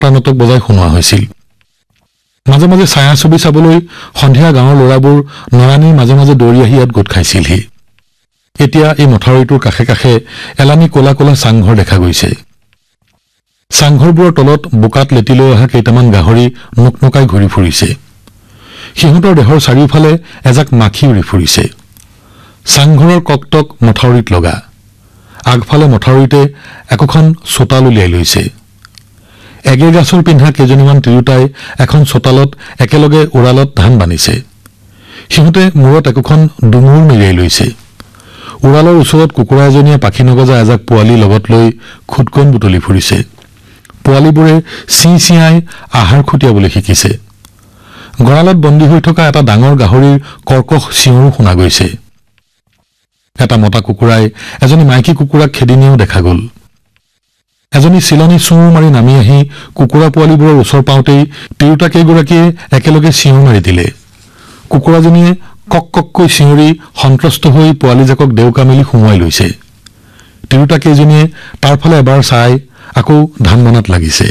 নাটক বজাই শুনোৱা হৈছিল মাজে মাজে ছায়াছবি চাবলৈ সন্ধিয়া গাঁৱৰ ল'ৰাবোৰ নৰানীৰ মাজে মাজে দৌৰি আহি ইয়াত গোট খাইছিলহি এতিয়া এই মথাউৰিটোৰ কাষে কাষে এলানি ক'লা ক'লা চাংঘৰ দেখা গৈছে চাংঘৰবোৰৰ তলত বোকাত লেটি লৈ অহা কেইটামান গাহৰি নকনকাই ঘূৰি ফুৰিছে সিহঁতৰ দেহৰ চাৰিওফালে এজাক মাখি উৰি ফুৰিছে চাংঘৰৰ ককটক মথাউৰিত লগা আগফালে মথাউৰিতে একোখন চোতাল উলিয়াই লৈছে এগে গাছৰ পিন্ধা কেইজনীমান তিৰোতাই এখন চোতালত একেলগে উৰালত ধান বান্ধিছে সিহঁতে মূৰত একোখন ডুমুৰ মেৰিয়াই লৈছে উৰালৰ ওচৰত কুকুৰা এজনীয়ে পাখি নগজা এজাক পোৱালি লগত লৈ খুটকণ বুটলি ফুৰিছে পোৱালিবোৰে চিঞাই আহাৰ খুটিয়াবলৈ শিকিছে গঁৰালত বন্দী হৈ থকা এটা ডাঙৰ গাহৰিৰ কৰ্কশ চিঞৰো শুনা গৈছে এটা মতা কুকুৰাই এজনী মাইকী কুকুৰাক খেদি নিয়াও দেখা গ'ল এজনী চিলনী চুৰ মাৰি নামি আহি কুকুৰা পোৱালিবোৰৰ ওচৰ পাওঁতেই তিৰোতা কেইগৰাকীয়ে একেলগে চিঞৰ মাৰি দিলে কুকুৰাজনীয়ে কক কককৈ চিঞৰি সন্ত্ৰস্ত হৈ পোৱালিজাকক দেউকা মেলি সুমুৱাই লৈছে তিৰোতা কেইজনীয়ে তাৰ ফালে এবাৰ চাই আকৌ ধান বনাত লাগিছে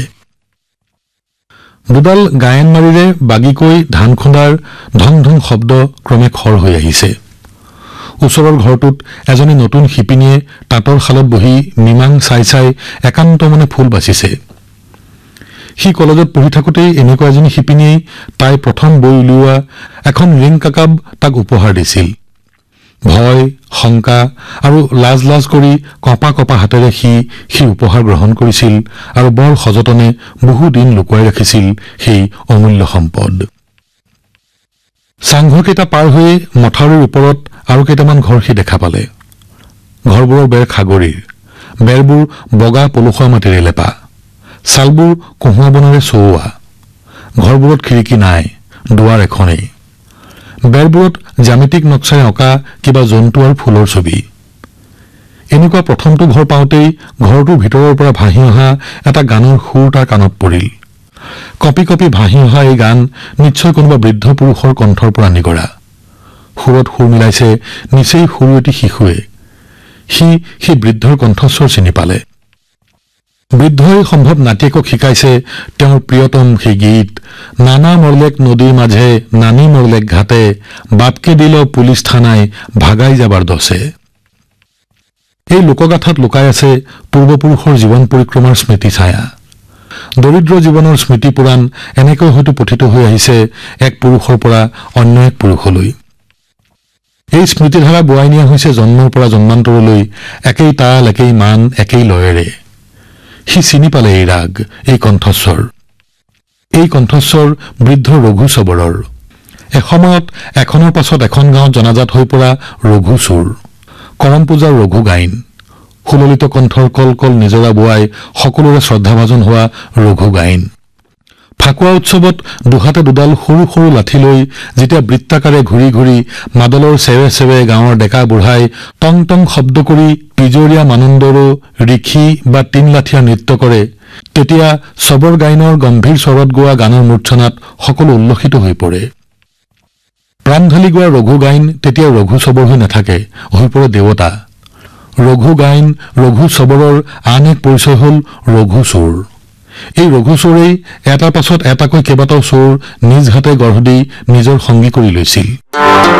দুডাল গায়ন মাৰিৰে বাগিকৈ ধান খুন্দাৰ ধং ধং শব্দ ক্ৰমে খৰ হৈ আহিছে ওচৰৰ ঘৰটোত এজনী নতুন শিপিনীয়ে তাঁতৰ শালত বহি মিমাং চাই চাই একান্ত মনে ফুল বাচিছে সি কলেজত পঢ়ি থাকোঁতেই এনেকুৱা এজনী শিপিনীয়ে তাই প্ৰথম বৈ উলিওৱা এখন ৰিং কাকাব তাক উপহাৰ দিছিল ভয় শংকা আৰু লাজ লাজ কৰি কঁপা কঁপা হাতেৰে সি উপহাৰ গ্ৰহণ কৰিছিল আৰু বৰ সযতনে বহুদিন লুকুৱাই ৰাখিছিল সেই অমূল্য সম্পদ চাংঘৰকেইটা পাৰ হৈ মথাউৰিৰ ওপৰত আৰু কেইটামান ঘৰ সি দেখা পালে ঘৰবোৰৰ বেৰ খাগৰিৰ বেৰবোৰ বগা পলসুৱা মাটিৰে লেপা ছালবোৰ কহুৱা বনেৰে চৌৱা ঘৰবোৰত খিৰিকী নাই দুৱাৰ এখনেই বেৰবোৰত জ্যামিতিক নক্সাৰে অঁকা কিবা জন্তু আৰু ফুলৰ ছবি এনেকুৱা প্ৰথমটো ঘৰ পাওঁতেই ঘৰটোৰ ভিতৰৰ পৰা ভাহি অহা এটা গানৰ সুৰ তাৰ কাণত পৰিল কপি কপি ভাহি অহা এই গান নিশ্চয় কোনোবা বৃদ্ধ পুৰুষৰ কণ্ঠৰ পৰা নিগৰা সুৰত সুৰ মিলাইছে নিচেই সুৰৱতী শিশুৱে সি বৃদ্ধৰ কণ্ঠস্বৰ চিনি পালে বৃদ্ধই সম্ভৱ নাতিয়েকক শিকাইছে তেওঁৰ প্ৰিয়তম সেই গীত নানা মৰলেক নদীৰ মাজে নানি মৰলেক ঘাটে বাপকে দিল পুলিচ থানাই ভাগাই যাবাৰ দছে এই লোকগাথাত লুকাই আছে পূৰ্বপুৰুষৰ জীৱন পৰিক্ৰমাৰ স্মৃতি ছায়া দৰিদ্ৰ জীৱনৰ স্মৃতি পুৰাণ এনেকৈ হয়তো পঠিত হৈ আহিছে এক পুৰুষৰ পৰা অন্য এক পুৰুষলৈ এই স্মৃতিধাৰা বোৱাই নিয়া হৈছে জন্মৰ পৰা জন্মান্তৰলৈ একেই তাল একেই মান একেই লয়েৰে সি চিনি পালে এই ৰাগ এই কণ্ঠস্বৰ বৃদ্ধ ৰঘু চবৰৰ এসময়ত এখনৰ পাছত এখন গাঁৱত জনাজাত হৈ পৰা ৰঘু চুৰ কৰম পূজাৰ ৰঘু গাইন সুললিত কণ্ঠৰ কল কল নিজৰা বোৱাই সকলোৰে শ্ৰদ্ধাভাজন হোৱা ৰঘু গাইন ফাকুৱা উৎসৱত দুহাতে দুডাল সৰু সৰু লাঠি লৈ যেতিয়া বৃত্তাকাৰে ঘূৰি ঘূৰি মাদলৰ চেৱে চেৱে গাঁৱৰ ডেকা বুঢ়াই টং টং শব্দ কৰি পিজৰীয়া মানন্দৰো ৰিখি বা তিন লাঠিয়া নৃত্য কৰে তেতিয়া চবৰ গাইনৰ গম্ভীৰ স্বৰত গোৱা গানৰ মূৰ্ছনাত সকলো উল্লসিত হৈ পৰে প্ৰাণ ঢালি গোৱা ৰঘু গাইন তেতিয়া ৰঘু চবৰ হৈ নাথাকে হৈ পৰে দেৱতা ৰঘু গাইন ৰঘু চবৰৰ আন এক পৰিচয় হ'ল ৰঘু চোৰ এই ৰঘু চোৰেই এটাৰ পাছত এটাকৈ কেইবাটাও চোৰ নিজ হাতে গঢ় দি নিজৰ সংগী কৰি লৈছিল